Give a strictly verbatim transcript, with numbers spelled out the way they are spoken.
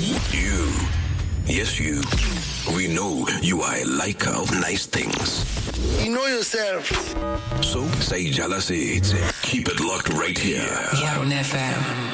You, yes you, we know you are a liker of nice things. You know yourself. So, say Jala says, keep it locked right here. Here on F M.